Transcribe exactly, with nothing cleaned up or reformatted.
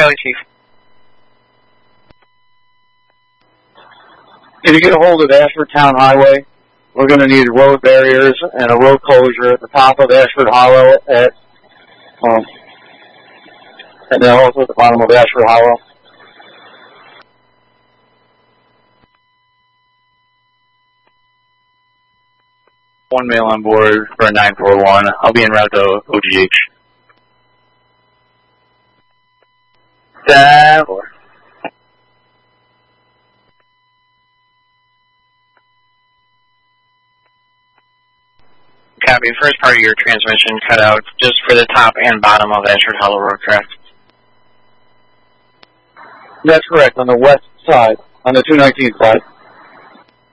Valley, Chief. Can you get a hold of Ashford Town Highway? We're going to need road barriers and a road closure at the top of Ashford Hollow at, um, and then also at the bottom of Ashford Hollow. One male on board for nine four one. I'll be en route to O G H. That or. Copy. First part of your transmission cut out just for the top and bottom of Ashford Hollow Road, correct? That's correct, on the west side, on the two nineteen side.